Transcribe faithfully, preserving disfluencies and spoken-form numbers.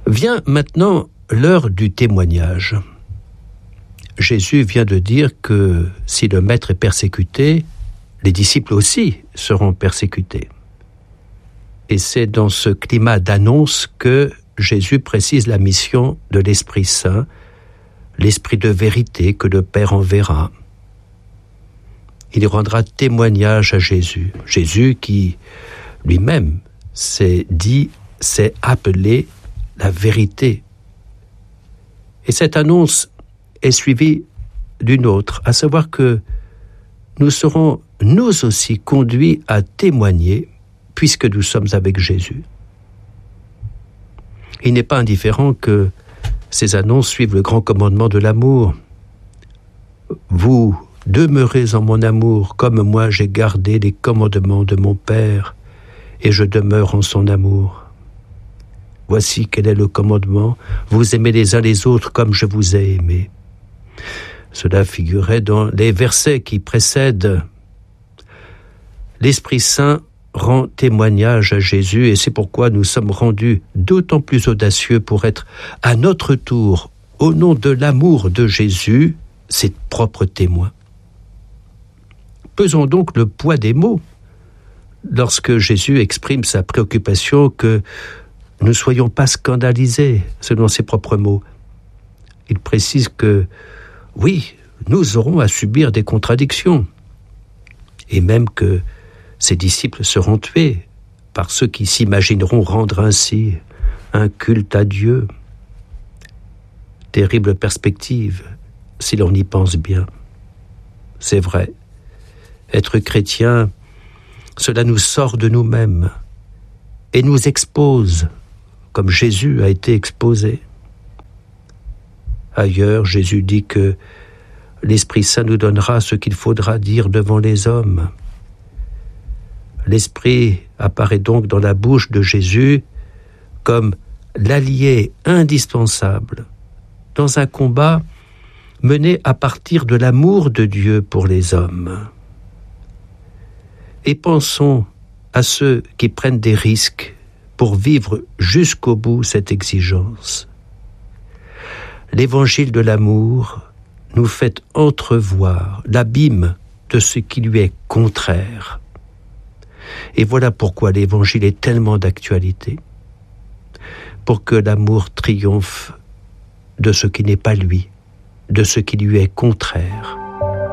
Vient maintenant l'heure du témoignage. Jésus vient de dire que si le maître est persécuté, les disciples aussi seront persécutés. Et c'est dans ce climat d'annonce que Jésus précise la mission de l'Esprit Saint, l'Esprit de vérité que le Père enverra. Il rendra témoignage à Jésus. Jésus qui, lui-même, s'est dit, s'est appelé la vérité. Et cette annonce est suivie d'une autre, à savoir que nous serons nous aussi conduits à témoigner puisque nous sommes avec Jésus. Il n'est pas indifférent que ces annonces suivent le grand commandement de l'amour. Vous demeurez en mon amour, comme moi j'ai gardé les commandements de mon Père, et je demeure en son amour. Voici quel est le commandement, vous aimez les uns les autres comme je vous ai aimés. Cela figurait dans les versets qui précèdent. L'Esprit Saint rend témoignage à Jésus et c'est pourquoi nous sommes rendus d'autant plus audacieux pour être à notre tour, au nom de l'amour de Jésus, ses propres témoins. Pesons donc le poids des mots lorsque Jésus exprime sa préoccupation que nous ne soyons pas scandalisés, selon ses propres mots. Il précise que, oui, nous aurons à subir des contradictions, et même que ses disciples seront tués par ceux qui s'imagineront rendre ainsi un culte à Dieu. Terrible perspective, si l'on y pense bien. C'est vrai, être chrétien, cela nous sort de nous-mêmes et nous expose, comme Jésus a été exposé. Ailleurs, Jésus dit que l'Esprit Saint nous donnera ce qu'il faudra dire devant les hommes. L'Esprit apparaît donc dans la bouche de Jésus comme l'allié indispensable dans un combat mené à partir de l'amour de Dieu pour les hommes. Et pensons à ceux qui prennent des risques pour vivre jusqu'au bout cette exigence. L'évangile de l'amour nous fait entrevoir l'abîme de ce qui lui est contraire. Et voilà pourquoi l'évangile est tellement d'actualité. Pour que l'amour triomphe de ce qui n'est pas lui, de ce qui lui est contraire.